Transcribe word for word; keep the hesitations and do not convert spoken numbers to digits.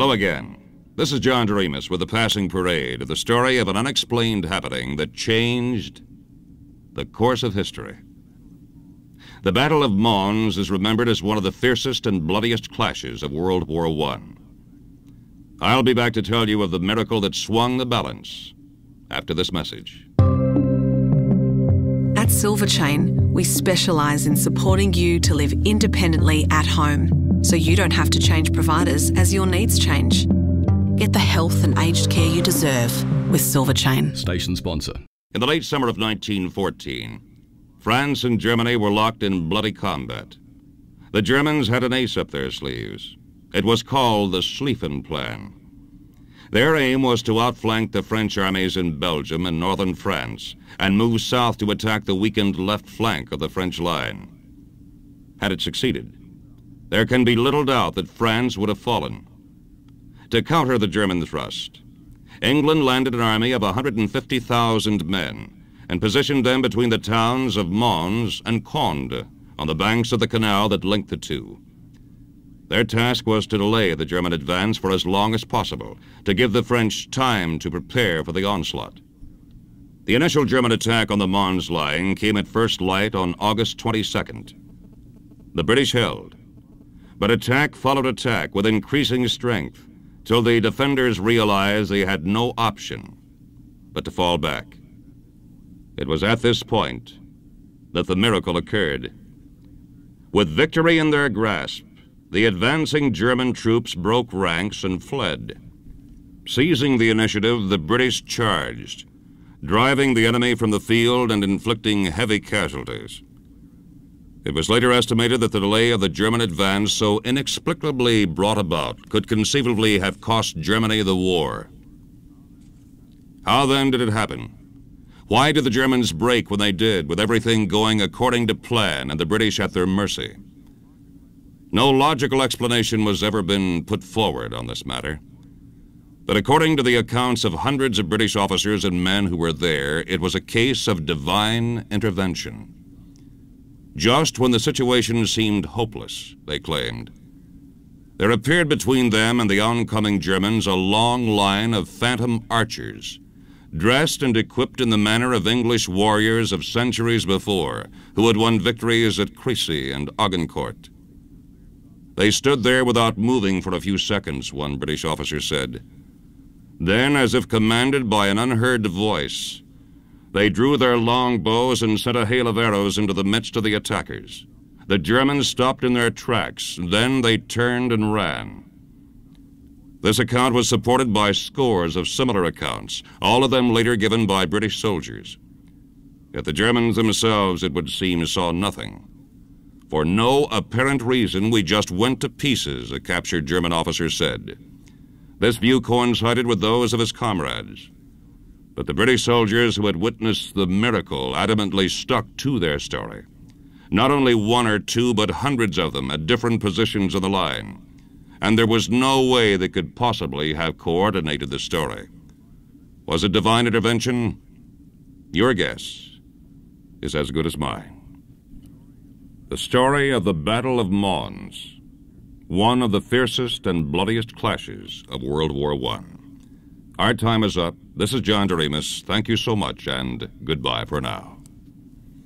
Hello again. This is John Doremus with the passing parade of the story of an unexplained happening that changed the course of history. The Battle of Mons is remembered as one of the fiercest and bloodiest clashes of World War One. I'll be back to tell you of the miracle that swung the balance after this message. At Silver Chain, we specialise in supporting you to live independently at home, so you don't have to change providers as your needs change. Get the health and aged care you deserve with Silver Chain. Station sponsor. In the late summer of nineteen fourteen, France and Germany were locked in bloody combat. The Germans had an ace up their sleeves. It was called the Schlieffen Plan. Their aim was to outflank the French armies in Belgium and northern France and move south to attack the weakened left flank of the French line. Had it succeeded, there can be little doubt that France would have fallen. To counter the German thrust, England landed an army of one hundred fifty thousand men and positioned them between the towns of Mons and Conde on the banks of the canal that linked the two. Their task was to delay the German advance for as long as possible, to give the French time to prepare for the onslaught. The initial German attack on the Mons line came at first light on August twenty-second. The British held, but attack followed attack with increasing strength till the defenders realized they had no option but to fall back. It was at this point that the miracle occurred. With victory in their grasp, the advancing German troops broke ranks and fled. Seizing the initiative, the British charged, driving the enemy from the field and inflicting heavy casualties. It was later estimated that the delay of the German advance so inexplicably brought about could conceivably have cost Germany the war. How then did it happen? Why did the Germans break when they did, with everything going according to plan and the British at their mercy? No logical explanation has ever been put forward on this matter. But according to the accounts of hundreds of British officers and men who were there, it was a case of divine intervention. Just when the situation seemed hopeless, they claimed, there appeared between them and the oncoming Germans a long line of phantom archers, dressed and equipped in the manner of English warriors of centuries before, who had won victories at Crécy and Agincourt. They stood there without moving for a few seconds, one British officer said. Then, as if commanded by an unheard voice, they drew their long bows and sent a hail of arrows into the midst of the attackers. The Germans stopped in their tracks. Then they turned and ran. This account was supported by scores of similar accounts, all of them later given by British soldiers. Yet the Germans themselves, it would seem, saw nothing. For no apparent reason, we just went to pieces, a captured German officer said. This view coincided with those of his comrades. But the British soldiers who had witnessed the miracle adamantly stuck to their story. Not only one or two, but hundreds of them at different positions of the line. And there was no way they could possibly have coordinated the story. Was it divine intervention? Your guess is as good as mine. The story of the Battle of Mons, one of the fiercest and bloodiest clashes of World War One. Our time is up. This is John Doremus. Thank you so much, and goodbye for now.